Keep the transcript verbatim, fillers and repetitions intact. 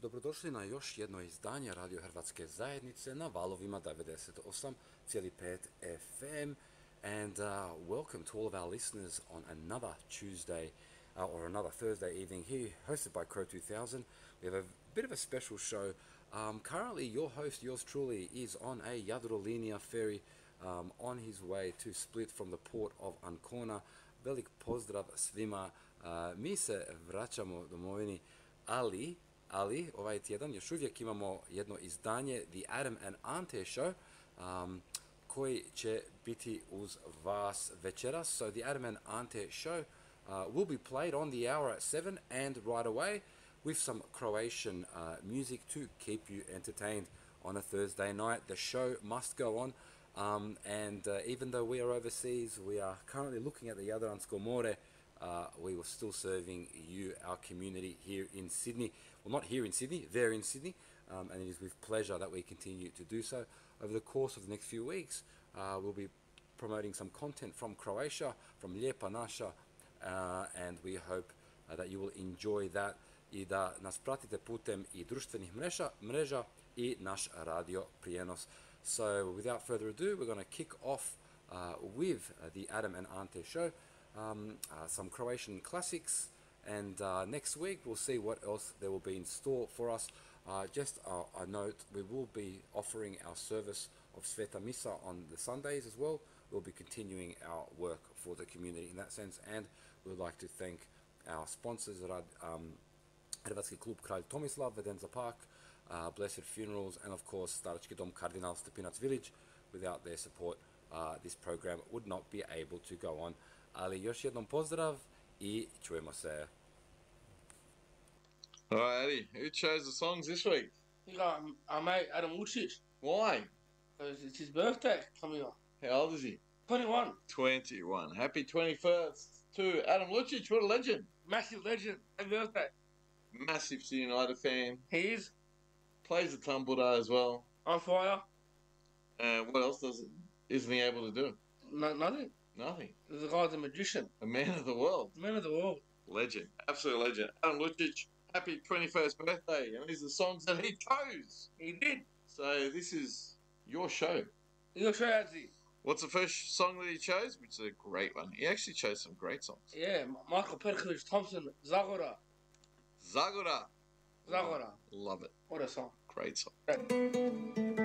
Dobrodošli na još jedno izdanje Radio Hrvatske zajednice na valovima devedeset osam zarez pet F M, and uh, welcome to all of our listeners on another Tuesday uh, or another Thursday evening here, hosted by Crow two thousand. We have a bit of a special show. Um, currently, your host, yours truly, is on a Jadrolinija ferry um, on his way to Split from the port of Ancona. Velik pozdrav svima. Uh, mi se vraćamo domovini, ali Ali, ovaj tjedan još uvijek imamo jedno izdanje The Adam and Ante Show, um, koji će biti uz vas večeras. So The Adam and Ante Show uh, will be played on the hour at seven and right away with some Croatian uh, music to keep you entertained on a Thursday night. The show must go on, um, and uh, even though we are overseas, we are currently looking at the Jadransko more. Uh, we were still serving you, our community here in Sydney. Well, not here in Sydney, there in Sydney, um, and it is with pleasure that we continue to do so. Over the course of the next few weeks, uh, we'll be promoting some content from Croatia, from Lijepa Naša, uh, and we hope uh, that you will enjoy that i da nas pratite putem i društvenih mreža, mreža i naš radio prijenos. So, without further ado, we're going to kick off uh, with uh, the Adam and Ante Show. Um, uh, some Croatian classics, and uh, next week we'll see what else there will be in store for us. Uh, just a, a note, we will be offering our service of Sveta Misa on the Sundays as well. We'll be continuing our work for the community in that sense, and we would like to thank our sponsors, um, Hrvatski klub Kralj Tomislav, Vedenza Park, uh, Blessed Funerals, and of course Starački dom Kardinal Stepinac Village. Without their support, uh, this program would not be able to go on. Ali još jednom pozdrav i čujemo se. Alright, Eddie, who chose the songs this week? You got um, our mate Adam Lucic. Why? Because it's his birthday coming up. How old is he? twenty-one. twenty-one. Happy twenty-first to Adam Lucic. What a legend. Massive legend. Happy birthday. Massive United fan. He is. Plays the tambura as well. On fire. Uh, what else does it, isn't he able to do? No, nothing. Nothing. The guy's a magician. A man of the world. Man of the world. Legend. Absolute legend. Adam Lucic, happy twenty-first birthday. And these are the songs that he chose. He did. So this is your show. Your show, Adzi. What's the first song that he chose? Which is a great one. He actually chose some great songs. Yeah, Michael Perkovic Thompson, Zagora. Zagora. Zagora. Love it. What a song. Great song. Great.